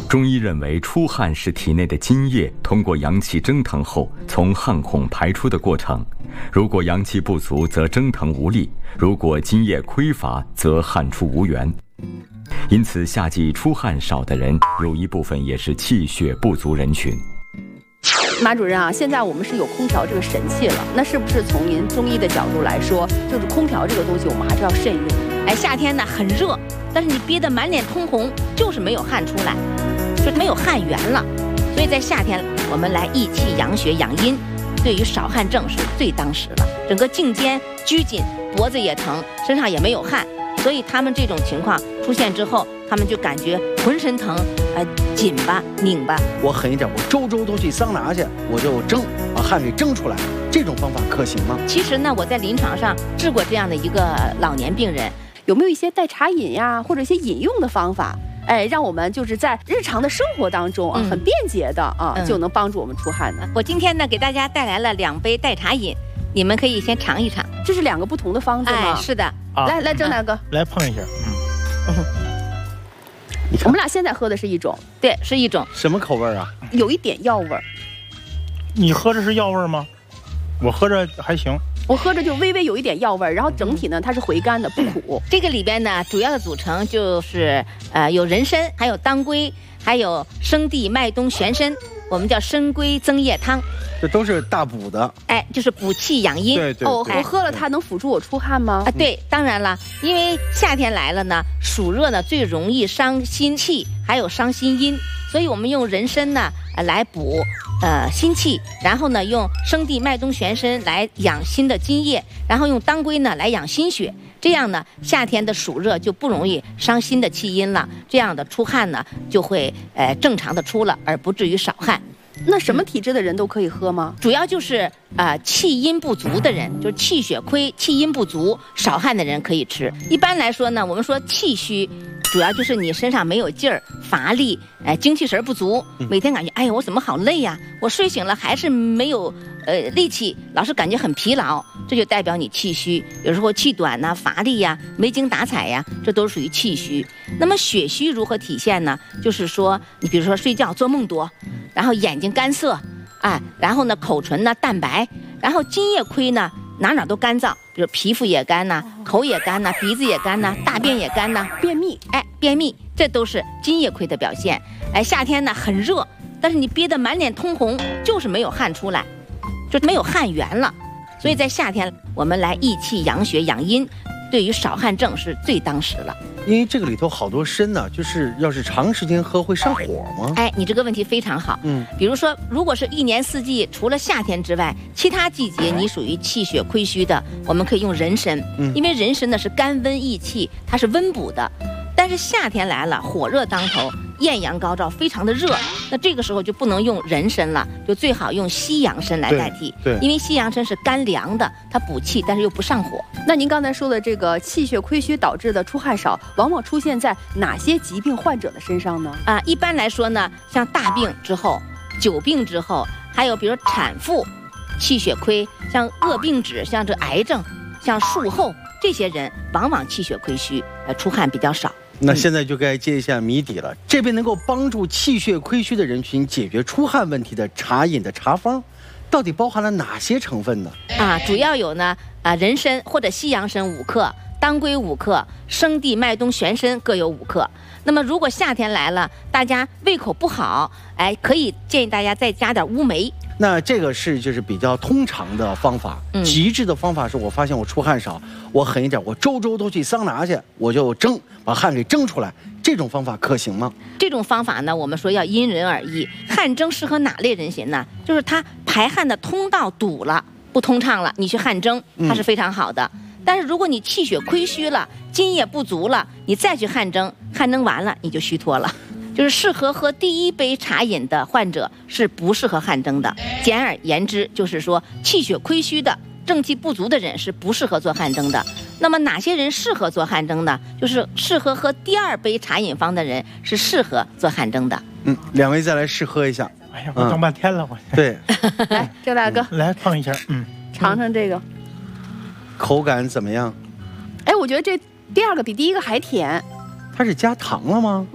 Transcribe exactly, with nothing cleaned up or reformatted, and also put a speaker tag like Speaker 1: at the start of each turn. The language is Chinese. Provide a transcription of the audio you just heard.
Speaker 1: 中医认为，出汗是体内的津液通过阳气蒸腾后从汗孔排出的过程。如果阳气不足，则蒸腾无力；如果津液匮乏，则汗出无源。因此，夏季出汗少的人，有一部分也是气血不足人群。
Speaker 2: 马主任啊，现在我们是有空调这个神器了，那是不是从您中医的角度来说，就是空调这个东西我们还是要慎用？
Speaker 3: 哎，夏天呢很热，但是你憋得满脸通红，就是没有汗出来，就没有汗源了。所以在夏天，我们来益气养血养阴，对于少汗症是最当时了。整个颈肩拘紧，脖子也疼，身上也没有汗，所以他们这种情况出现之后，他们就感觉浑身疼，呃，紧吧，拧吧。
Speaker 4: 我狠一点，我周周都去桑拿去，我就蒸，把汗给蒸出来。这种方法可行吗？
Speaker 3: 其实呢，我在临床上治过这样的一个老年病人。
Speaker 2: 有没有一些代茶饮呀，或者一些饮用的方法？哎，让我们就是在日常的生活当中啊，嗯、很便捷的啊，嗯、就能帮助我们出汗的。
Speaker 3: 我今天呢，给大家带来了两杯代茶饮，你们可以先尝一尝。
Speaker 2: 这是两个不同的方子吗？
Speaker 3: 哎，是的。
Speaker 2: 啊、来来，郑大哥，
Speaker 5: 来碰一下。嗯。
Speaker 2: 我们俩现在喝的是一种，
Speaker 3: 对，是一种。
Speaker 4: 什么口味啊？
Speaker 2: 有一点药味儿。
Speaker 5: 你喝着是药味吗？我喝着还行。
Speaker 2: 我喝着就微微有一点药味儿，然后整体呢它是回甘的，不苦。
Speaker 3: 这个里边呢，主要的组成就是呃有人参，还有当归，还有生地、麦冬、玄参，我们叫参归增液汤。
Speaker 4: 这都是大补的。
Speaker 3: 哎，就是补气养阴。
Speaker 4: 对对。
Speaker 2: 哦，我喝了它能辅助我出汗吗？
Speaker 3: 啊，对，当然了，因为夏天来了呢，暑热呢最容易伤心气，还有伤心阴，所以我们用人参呢呃来补。呃，心气，然后呢，用生地、麦冬、玄参来养心的津液，然后用当归呢来养心血，这样呢，夏天的暑热就不容易伤心的气阴了，这样的出汗呢就会呃正常的出了，而不至于少汗。
Speaker 2: 那什么体质的人都可以喝吗？
Speaker 3: 主要就是呃气阴不足的人，就是气血亏、气阴不足、少汗的人可以吃。一般来说呢，我们说气虚，主要就是你身上没有劲儿、乏力，哎、呃，精气神不足，每天感觉哎呀我怎么好累呀、啊？我睡醒了还是没有呃力气，老是感觉很疲劳，这就代表你气虚。有时候气短呐、啊、乏力呀、没精打采呀，这都属于气虚。那么血虚如何体现呢？就是说你比如说睡觉做梦多，然后眼睛干涩，哎，然后呢口唇呢淡白，然后津液亏呢哪哪都干燥，比如皮肤也干呐、口也干呐、鼻子也干呐、大便也干呐、
Speaker 2: 便秘，
Speaker 3: 哎，便秘，这都是津液亏的表现。哎，夏天呢很热，但是你憋得满脸通红，就是没有汗出来，就没有汗源了。所以在夏天，我们来益气养血养阴，对于少汗症是最当时了。
Speaker 4: 因为这个里头好多参呢，就是要是长时间喝会上火吗？
Speaker 3: 哎，你这个问题非常好。嗯，比如说，如果是一年四季，除了夏天之外，其他季节你属于气血亏虚的，我们可以用人参。嗯，因为人参呢是甘温益气，它是温补的。但是夏天来了，火热当头，艳阳高照，非常的热，那这个时候就不能用人参了，就最好用西洋参来代替。
Speaker 4: 对，对，
Speaker 3: 因为西洋参是干凉的，它补气，但是又不上火。
Speaker 2: 那您刚才说的这个气血亏虚导致的出汗少，往往出现在哪些疾病患者的身上呢？
Speaker 3: 啊，一般来说呢，像大病之后、久病之后，还有比如产妇气血亏，像恶病指，像这癌症，像术后，这些人往往气血亏虚，呃，出汗比较少。
Speaker 4: 那现在就该揭一下谜底了。这边能够帮助气血亏虚的人群解决出汗问题的茶饮的茶方，到底包含了哪些成分呢？
Speaker 3: 啊，主要有呢，啊，人参或者西洋参五克，当归五克，生地、麦冬、玄参各有五克。那么如果夏天来了，大家胃口不好，哎，可以建议大家再加点乌梅。
Speaker 4: 那这个是就是比较通常的方法，嗯、极致的方法是我发现我出汗少，我狠一点，我周周都去桑拿去，我就蒸，把汗给蒸出来。这种方法可行吗？
Speaker 3: 这种方法呢，我们说要因人而异。汗蒸适合哪类人群呢？就是他排汗的通道堵了，不通畅了，你去汗蒸，它是非常好的。嗯、但是如果你气血亏虚了，津液不足了，你再去汗蒸，汗蒸完了你就虚脱了。就是适合喝第一杯茶饮的患者是不适合汗蒸的。简而言之，就是说气血亏虚的、正气不足的人是不适合做汗蒸的。那么哪些人适合做汗蒸呢？就是适合喝第二杯茶饮方的人是适合做汗蒸的。
Speaker 4: 嗯，两位再来试喝一下。
Speaker 5: 哎呀，我等半天了，我。
Speaker 4: 对，
Speaker 2: 来，郑大哥，
Speaker 5: 来碰一下，嗯，
Speaker 2: 尝尝这个，
Speaker 4: 口感怎么样？
Speaker 2: 哎，我觉得这第二个比第一个还甜。
Speaker 4: 它是加糖了吗？